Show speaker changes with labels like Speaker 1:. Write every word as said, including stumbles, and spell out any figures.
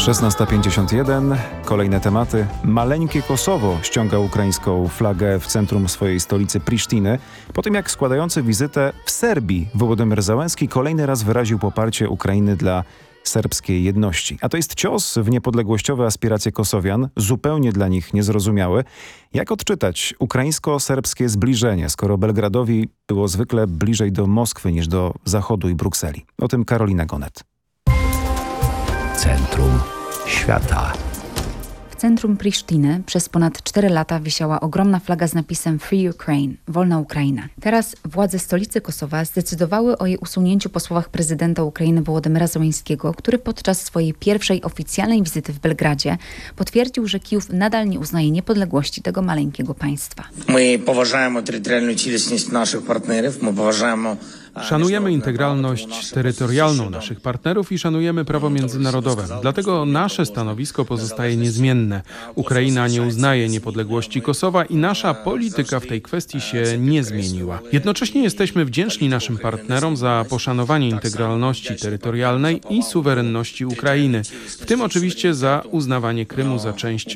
Speaker 1: szesnasta pięćdziesiąt jeden. Kolejne tematy. Maleńkie Kosowo ściąga ukraińską flagę w centrum swojej stolicy Prisztiny, po tym jak składający wizytę w Serbii Wołodymyr Zełenski kolejny raz wyraził poparcie Ukrainy dla serbskiej jedności. A to jest cios w niepodległościowe aspiracje Kosowian, zupełnie dla nich niezrozumiały. Jak odczytać ukraińsko-serbskie zbliżenie, skoro Belgradowi było zwykle bliżej do Moskwy niż do Zachodu i Brukseli? O tym Karolina Gonet.
Speaker 2: Centrum świata.
Speaker 3: W centrum Prisztiny przez ponad cztery lata wisiała ogromna flaga z napisem Free Ukraine, wolna Ukraina. Teraz władze stolicy Kosowa zdecydowały o jej usunięciu po słowach prezydenta Ukrainy Wołodymyra Zełenskiego, który podczas swojej pierwszej oficjalnej wizyty w Belgradzie potwierdził, że Kijów nadal nie uznaje niepodległości tego maleńkiego państwa.
Speaker 4: My poważamy terytorialną cielisność naszych partnerów, my poważamy.
Speaker 5: Szanujemy integralność terytorialną naszych partnerów i szanujemy prawo międzynarodowe. Dlatego nasze stanowisko pozostaje niezmienne. Ukraina nie uznaje niepodległości Kosowa i nasza polityka w tej kwestii się nie zmieniła. Jednocześnie jesteśmy wdzięczni naszym partnerom za poszanowanie integralności terytorialnej i suwerenności Ukrainy, w tym oczywiście za uznawanie Krymu za część